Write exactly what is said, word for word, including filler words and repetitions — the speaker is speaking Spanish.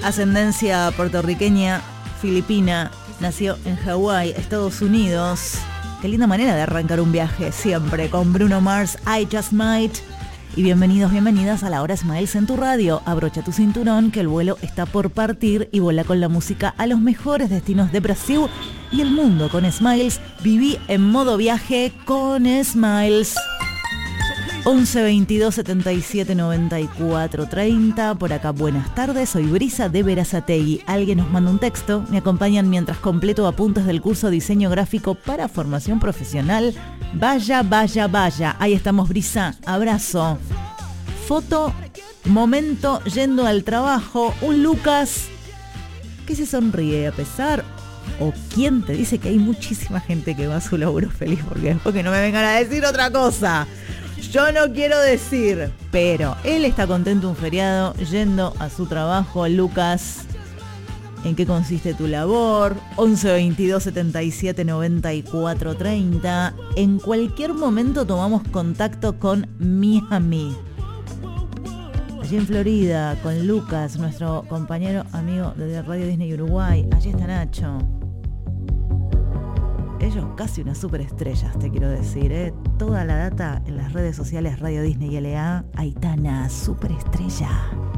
Ascendencia puertorriqueña, filipina, nació en Hawái, Estados Unidos. Qué linda manera de arrancar un viaje, siempre con Bruno Mars, I Just Might. Y bienvenidos, bienvenidas a la hora Smiles en tu radio. Abrocha tu cinturón que el vuelo está por partir y vuela con la música a los mejores destinos de Brasil y el mundo con Smiles. Viví en modo viaje con Smiles. once veintidós setenta y siete noventa y cuatro treinta. Por acá, buenas tardes, soy Brisa de Berazategui. Alguien nos manda un texto, me acompañan mientras completo apuntes del curso Diseño Gráfico para Formación Profesional. Vaya, vaya, vaya. Ahí estamos, Brisa. Abrazo. Foto, momento yendo al trabajo. Un Lucas que se sonríe a pesar. ¿O quién te dice que hay muchísima gente que va a su laburo feliz? Porque después que no me vengan a decir otra cosa. Yo no quiero decir, pero él está contento un feriado yendo a su trabajo. Lucas, ¿en qué consiste tu labor? once veintidós setenta y siete noventa y cuatro treinta. En cualquier momento tomamos contacto con Miami. Allí en Florida, con Lucas, nuestro compañero amigo de Radio Disney Uruguay. Allí está Nacho. Ellos casi unas superestrellas, te quiero decir, ¿eh? Toda la data en las redes sociales Radio Disney L A. Aitana, superestrella.